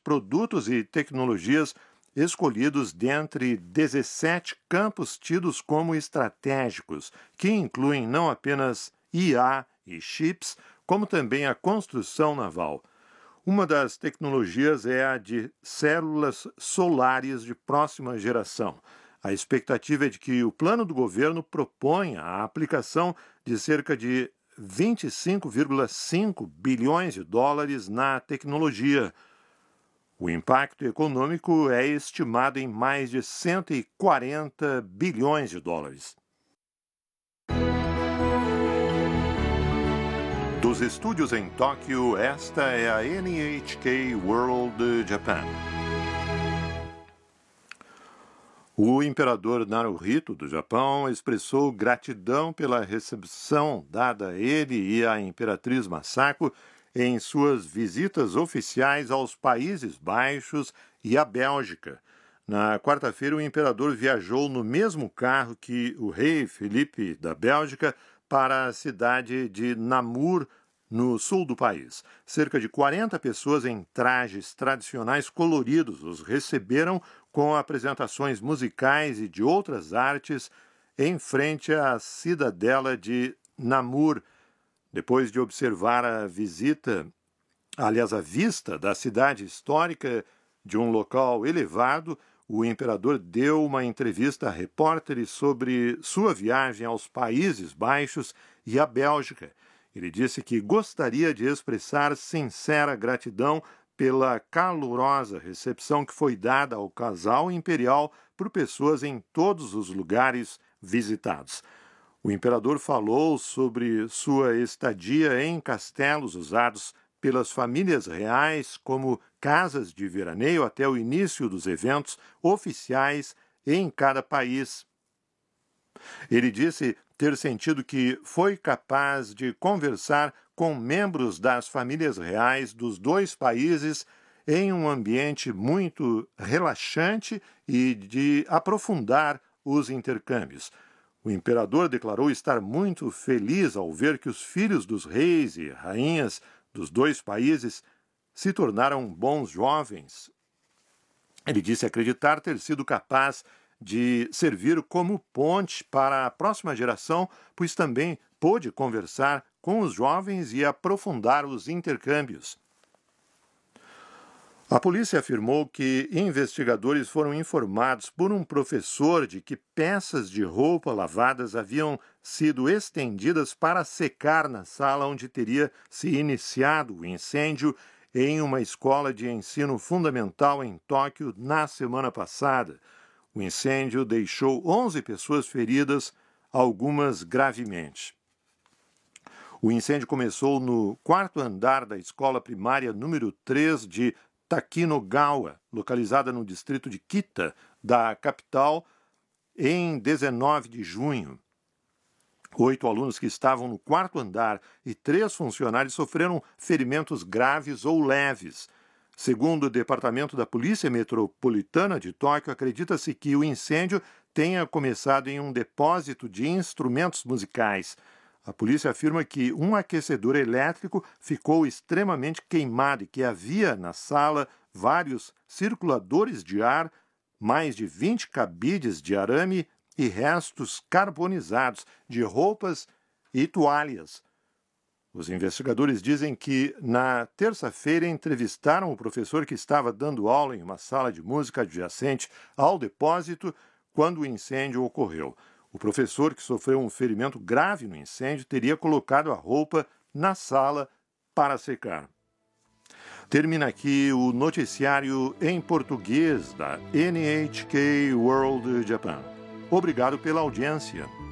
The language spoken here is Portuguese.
produtos e tecnologias escolhidos dentre 17 campos tidos como estratégicos, que incluem não apenas IA e chips, como também a construção naval. Uma das tecnologias é a de células solares de próxima geração. A expectativa é de que o plano do governo proponha a aplicação de cerca de 25,5 bilhões de dólares na tecnologia. O impacto econômico é estimado em mais de 140 bilhões de dólares. Dos estúdios em Tóquio, esta é a NHK World Japan. O imperador Naruhito do Japão expressou gratidão pela recepção dada a ele e à imperatriz Masako em suas visitas oficiais aos Países Baixos e à Bélgica. Na quarta-feira, o imperador viajou no mesmo carro que o rei Felipe da Bélgica para a cidade de Namur, no sul do país. Cerca de 40 pessoas em trajes tradicionais coloridos os receberam com apresentações musicais e de outras artes em frente à cidadela de Namur. Depois de observar a vista da cidade histórica de um local elevado, o imperador deu uma entrevista a repórteres sobre sua viagem aos Países Baixos e à Bélgica. Ele disse que gostaria de expressar sincera gratidão pela calorosa recepção que foi dada ao casal imperial por pessoas em todos os lugares visitados. O imperador falou sobre sua estadia em castelos usados pelas famílias reais como casas de veraneio até o início dos eventos oficiais em cada país. Ele disse ter sentido que foi capaz de conversar com membros das famílias reais dos dois países em um ambiente muito relaxante e de aprofundar os intercâmbios. O imperador declarou estar muito feliz ao ver que os filhos dos reis e rainhas dos dois países se tornaram bons jovens. Ele disse acreditar ter sido capaz de servir como ponte para a próxima geração, pois também pôde conversar com os jovens e aprofundar os intercâmbios. A polícia afirmou que investigadores foram informados por um professor de que peças de roupa lavadas haviam sido estendidas para secar na sala onde teria se iniciado o incêndio em uma escola de ensino fundamental em Tóquio na semana passada. O incêndio deixou 11 pessoas feridas, algumas gravemente. O incêndio começou no quarto andar da escola primária número 3 de Takinogawa, localizada no distrito de Kita, da capital, em 19 de junho. 8 alunos que estavam no quarto andar e 3 funcionários sofreram ferimentos graves ou leves. Segundo o Departamento da Polícia Metropolitana de Tóquio, acredita-se que o incêndio tenha começado em um depósito de instrumentos musicais. A polícia afirma que um aquecedor elétrico ficou extremamente queimado e que havia na sala vários circuladores de ar, mais de 20 cabides de arame e restos carbonizados de roupas e toalhas. Os investigadores dizem que, na terça-feira, entrevistaram o professor que estava dando aula em uma sala de música adjacente ao depósito quando o incêndio ocorreu. O professor, que sofreu um ferimento grave no incêndio, teria colocado a roupa na sala para secar. Termina aqui o noticiário em português da NHK World Japan. Obrigado pela audiência.